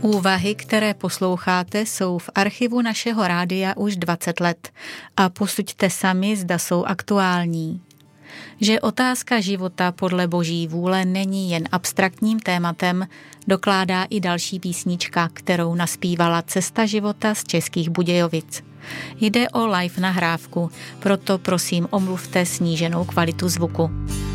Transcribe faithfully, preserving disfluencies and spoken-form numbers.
Úvahy, které posloucháte, jsou v archivu našeho rádia už dvacet let a posuďte sami, zda jsou aktuální. Že otázka života podle Boží vůle není jen abstraktním tématem, dokládá i další písnička, kterou naspívala Cesta života z Českých Budějovic. Jde o live nahrávku, proto prosím omluvte sníženou kvalitu zvuku.